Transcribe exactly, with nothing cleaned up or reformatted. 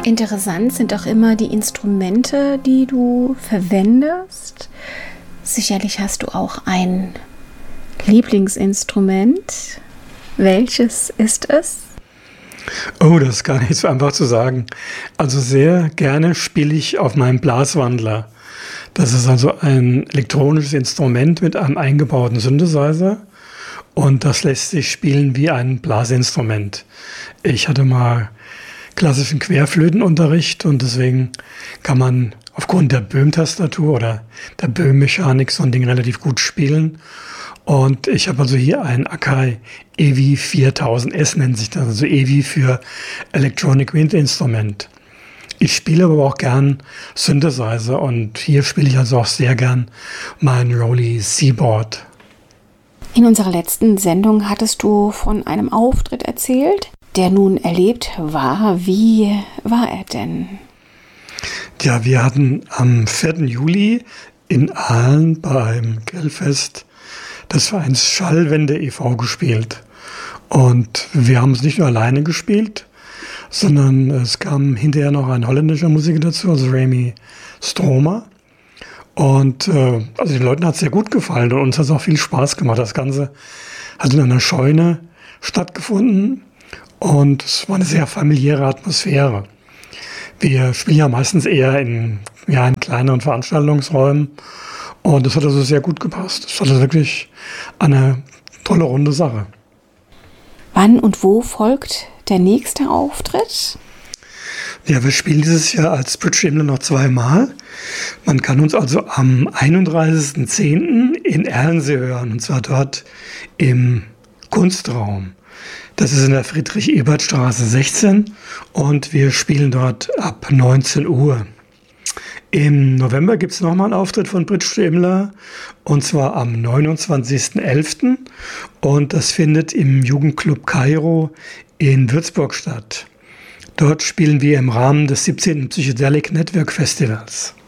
Interessant sind auch immer die Instrumente, die du verwendest. Sicherlich hast du auch ein Lieblingsinstrument. Welches ist es? Oh, das ist gar nicht so einfach zu sagen. Also sehr gerne spiele ich auf meinem Blaswandler. Das ist also ein elektronisches Instrument mit einem eingebauten Synthesizer und das lässt sich spielen wie ein Blasinstrument. Ich hatte mal klassischen Querflötenunterricht und deswegen kann man aufgrund der Böhm-Tastatur oder der Böhm-Mechanik so ein Ding relativ gut spielen. Und ich habe also hier ein Akai E V viertausend S, nennt sich das, also E V für Electronic Wind Instrument. Ich spiele aber auch gern Synthesizer und hier spiele ich also auch sehr gern mein Roly Seaboard. In unserer letzten Sendung hattest du von einem Auftritt erzählt, der nun erlebt war. Wie war er denn? Ja, wir hatten am vierten Juli in Aalen beim Grillfest des Vereins Schallwende e V gespielt. Und wir haben es nicht nur alleine gespielt, sondern es kam hinterher noch ein holländischer Musiker dazu, also Remy Stromer. Und äh, also den Leuten hat es sehr gut gefallen und uns hat es auch viel Spaß gemacht. Das Ganze hat in einer Scheune stattgefunden und es war eine sehr familiäre Atmosphäre. Wir spielen ja meistens eher in, ja, in kleineren Veranstaltungsräumen und das hat also sehr gut gepasst. Das war also wirklich eine tolle, runde Sache. Wann und wo folgt der nächste Auftritt? Ja, wir spielen dieses Jahr als Bridge Himmler noch zweimal. Man kann uns also am einunddreißigsten zehnten in Erlensee hören, und zwar dort im Kunstraum. Das ist in der Friedrich-Ebert-Straße sechzehn und wir spielen dort ab neunzehn Uhr. Im November gibt es nochmal einen Auftritt von Bridge Himmler und zwar am neunundzwanzigsten elften und das findet im Jugendclub Kairo in Würzburg statt. Dort spielen wir im Rahmen des siebzehnten Psychedelic Network Festivals.